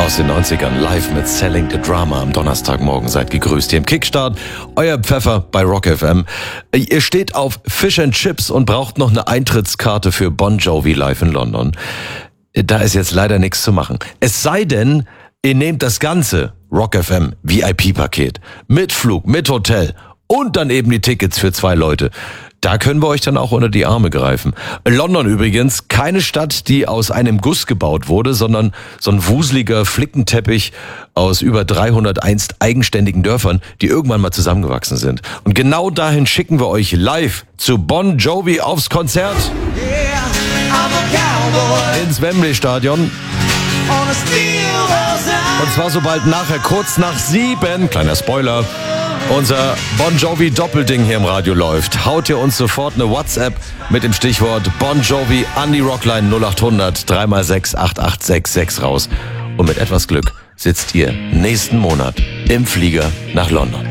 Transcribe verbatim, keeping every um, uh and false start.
aus den neunzigern live mit Selling the Drama am Donnerstagmorgen. Seid gegrüßt hier im Kickstart. Euer Pfeffer bei Rock F M. Ihr steht auf Fish and Chips und braucht noch eine Eintrittskarte für Bon Jovi live in London. Da ist jetzt leider nichts zu machen. Es sei denn, ihr nehmt das ganze Rock F M V I P-Paket mit Flug, mit Hotel und dann eben die Tickets für zwei Leute. Da können wir euch dann auch unter die Arme greifen. London übrigens, keine Stadt, die aus einem Guss gebaut wurde, sondern so ein wuseliger Flickenteppich aus über dreihundert einst eigenständigen Dörfern, die irgendwann mal zusammengewachsen sind. Und genau dahin schicken wir euch live zu Bon Jovi aufs Konzert. Yeah, I'm a cowboy Ins Wembley-Stadion. on a steel horse. Und zwar sobald nachher kurz nach sieben, kleiner Spoiler, unser Bon Jovi Doppelding hier im Radio läuft. Haut ihr uns sofort eine WhatsApp mit dem Stichwort Bon Jovi an die Rockline null acht hundert drei mal sechs acht acht sechs sechs raus. Und mit etwas Glück sitzt ihr nächsten Monat im Flieger nach London.